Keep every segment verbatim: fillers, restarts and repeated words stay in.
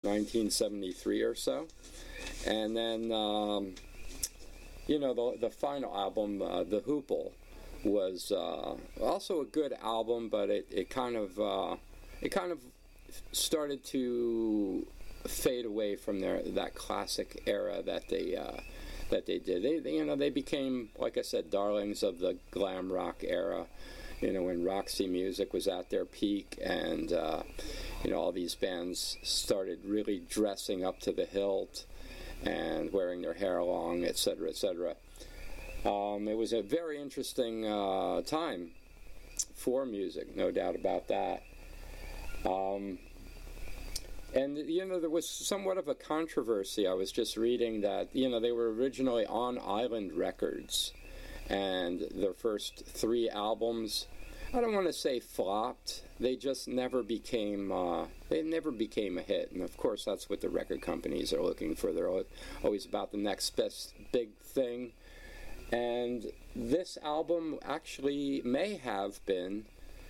nineteen seventy-three or so. And then, um, you know, the, the final album, uh, The Hoople, was uh, also a good album, but it, it kind of uh, it kind of started to fade away from their that classic era that they uh, that they did. They, they you know they became, like I said, darlings of the glam rock era. You know, when Roxy Music was at their peak, and uh, you know all these bands started really dressing up to the hilt and wearing their hair long, et cetera, et cetera. Um, it was a very interesting uh, time for music, no doubt about that. Um, and, you know, there was somewhat of a controversy. I was just reading that, you know, they were originally on Island Records, and their first three albums, I don't want to say flopped, they just never became, uh, they never became a hit. And of course that's what the record companies are looking for. They're always about the next best big thing. And this album actually may have been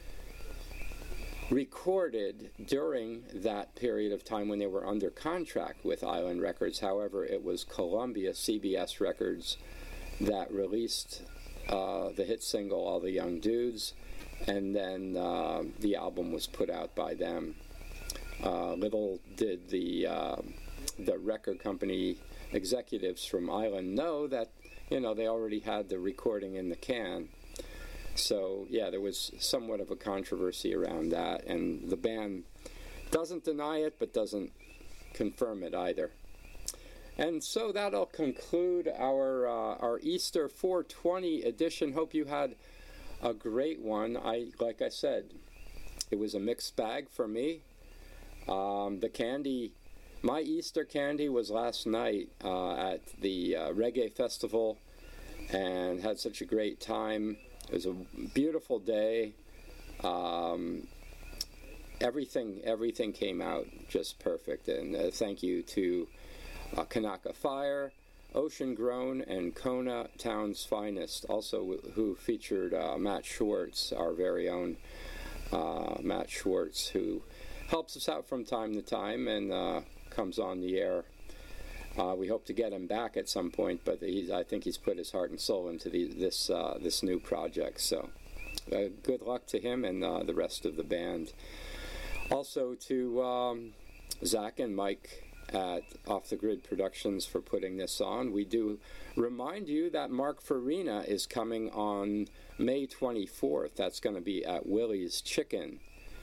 recorded during that period of time when they were under contract with Island Records. However, it was Columbia, C B S Records, that released uh, the hit single, All the Young Dudes, and then uh, the album was put out by them. Uh, little did the, uh, the record company executives from Island know that, you know, they already had the recording in the can. So, yeah, there was somewhat of a controversy around that, and the band doesn't deny it, but doesn't confirm it either. And so that'll conclude our uh, our Easter four twenty edition. Hope you had a great one. I, like I said, it was a mixed bag for me. Um, the candy... My Easter candy was last night uh, at the uh, Reggae Festival, and had such a great time. It was a beautiful day. Um, everything everything came out just perfect, and uh, thank you to uh, Kanaka Fire, Ocean Grown, and Kona Town's Finest, also who featured uh, Matt Schwartz, our very own uh, Matt Schwartz, who helps us out from time to time and uh, comes on the air. Uh, we hope to get him back at some point, but he's, I think he's put his heart and soul into the, this uh, this new project. So uh, good luck to him and uh, the rest of the band. Also to um, Zach and Mike at Off the Grid Productions for putting this on. We do remind you that Mark Farina is coming on May twenty-fourth. That's going to be at Willie's Chicken.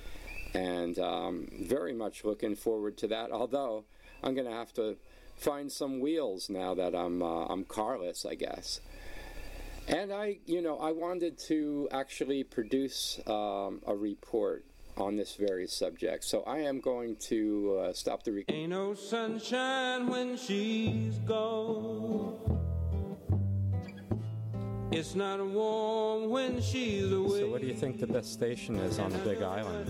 And um, very much looking forward to that, although I'm going to have to find some wheels now that I'm uh, I'm carless, I guess. And I, you know, I wanted to actually produce um, a report on this very subject, so I am going to uh, stop the recording. Ain't no sunshine when she's gone. It's not warm when she's away. So what do you think the best station is on the Big Island?